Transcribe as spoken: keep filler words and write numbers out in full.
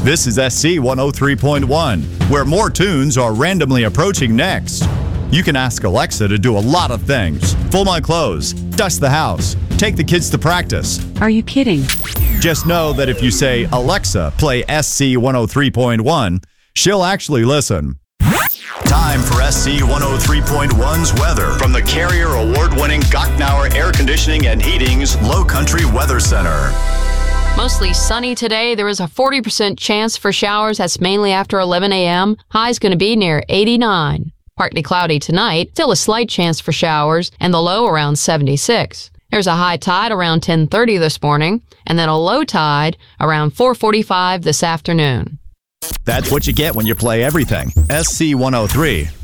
This is S C one oh three point one, where more tunes are randomly approaching next. You can ask Alexa to do a lot of things. Fold my clothes, dust the house, take the kids to practice. Are you kidding? Just know that if you say, Alexa, play S C one oh three point one, she'll actually listen. Time for S C one oh three point one's weather from the Carrier Award-winning Gochnauer Air Conditioning and Heating's Low Country Weather Center. Mostly sunny today. There is a forty percent chance for showers. That's mainly after eleven a.m. High's going to be near eighty-nine. Partly cloudy tonight. Still a slight chance for showers, and the low around seventy-six. There's a high tide around ten thirty this morning, and then a low tide around four forty-five this afternoon. That's what you get when you play everything. S C one oh three.